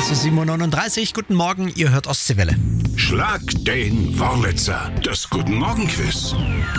Es ist 7.39 Uhr. Guten Morgen, ihr hört Ostseewelle. Schlag den Wurlitzer, das Guten Morgen-Quiz.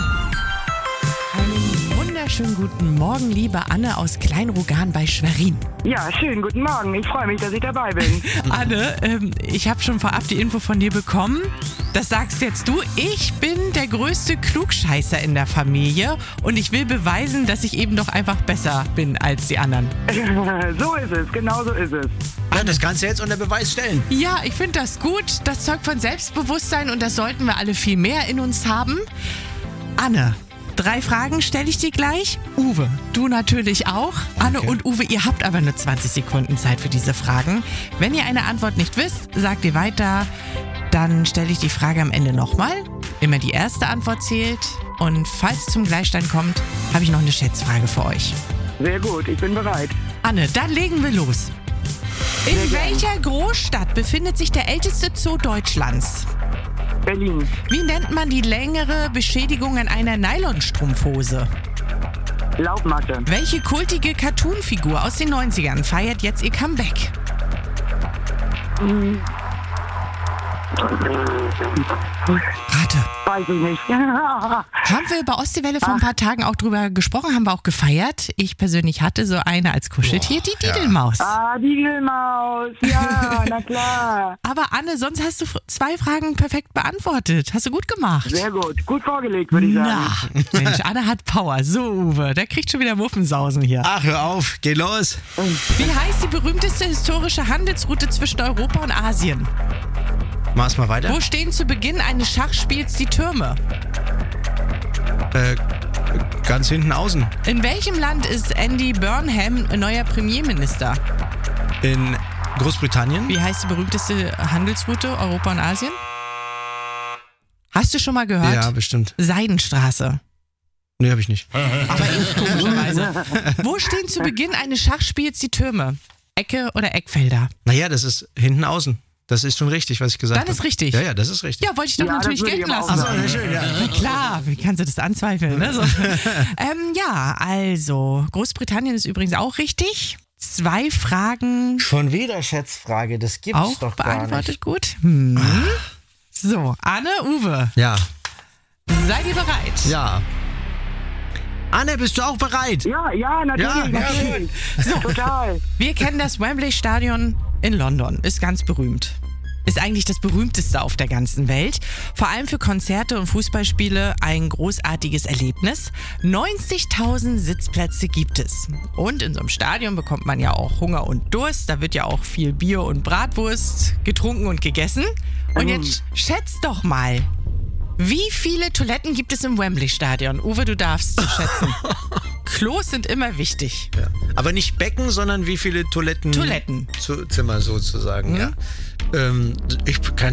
Einen wunderschönen guten Morgen, liebe Anne aus Kleinrogan bei Schwerin. Ja, schönen guten Morgen. Ich freue mich, dass ich dabei bin. Anne, ich habe schon vorab die Info von dir bekommen. Das sagst jetzt du. Ich bin der größte Klugscheißer in der Familie und ich will beweisen, dass ich eben doch einfach besser bin als die anderen. So ist es, genau so ist es. Ja, das Ganze jetzt unter Beweis stellen. Ja, ich finde das gut. Das zeugt von Selbstbewusstsein und das sollten wir alle viel mehr in uns haben. Anne, 3 Fragen stelle ich dir gleich. Uwe, du natürlich auch. Anne Okay. und Uwe, ihr habt aber nur 20 Sekunden Zeit für diese Fragen. Wenn ihr eine Antwort nicht wisst, sagt ihr weiter. Dann stelle ich die Frage am Ende nochmal. Immer die erste Antwort zählt. Und falls es zum Gleichstand kommt, habe ich noch eine Schätzfrage für euch. Sehr gut, ich bin bereit. Anne, dann legen wir los. In Sehr gern. welcher Großstadt befindet sich der älteste Zoo Deutschlands? Berlin. Wie nennt man die längere Beschädigung an einer Nylonstrumpfhose? Laufmatte. Welche kultige Cartoonfigur aus den 90ern feiert jetzt ihr Comeback? Rate. Weiß ich nicht. Haben wir bei Ostseewelle vor ein paar Tagen auch drüber gesprochen, haben wir auch gefeiert. Ich persönlich hatte so eine als Kuscheltier, die Didelmaus. Die Wildmaus. Ja, na klar. Aber Anne, sonst hast du 2 Fragen perfekt beantwortet. Hast du gut gemacht. Sehr gut. Gut vorgelegt, würde ich sagen. Na, Mensch, Anne hat Power. So, Uwe, der kriegt schon wieder Muffensausen hier. Ach, hör auf, geh los. Wie heißt die berühmteste historische Handelsroute zwischen Europa und Asien? Mach's mal weiter. Wo stehen zu Beginn eines Schachspiels die Türme? Ganz hinten außen. In welchem Land ist Andy Burnham neuer Premierminister? In Großbritannien. Wie heißt die berühmteste Handelsroute Europa und Asien? Hast du schon mal gehört? Ja, bestimmt. Seidenstraße. Nee, hab ich nicht. Aber ich komischerweise. Wo stehen zu Beginn eines Schachspiels die Türme? Ecke oder Eckfelder? Naja, das ist hinten außen. Das ist schon richtig, was ich gesagt habe. Dann ist richtig. Ja, das ist richtig. Ja, wollte ich doch Ja, natürlich das würde ich gelten aber auch lassen. sagen. Na schön, ja. Na klar, wie kannst du das anzweifeln? Ne? So. Ja, also, Großbritannien ist übrigens auch richtig. 2 Fragen Schon wieder Schätzfrage, das gibt's auch doch gar beantwortet nicht. gut. So, Anne, Uwe, Ja, seid ihr bereit? ja. Anne, bist du auch bereit? Ja, natürlich. Ja, natürlich. Total. Wir kennen das Wembley-Stadion in London, ist ganz berühmt. Ist eigentlich das berühmteste auf der ganzen Welt. Vor allem für Konzerte und Fußballspiele ein großartiges Erlebnis. 90.000 Sitzplätze gibt es. Und in so einem Stadion bekommt man ja auch Hunger und Durst. Da wird ja auch viel Bier und Bratwurst getrunken und gegessen. Und jetzt schätzt doch mal, wie viele Toiletten gibt es im Wembley-Stadion? Uwe, du darfst schätzen. Klos sind immer wichtig. Ja. Aber nicht Becken, sondern wie viele Toiletten? Toiletten. Zimmer sozusagen, ja. Ich kann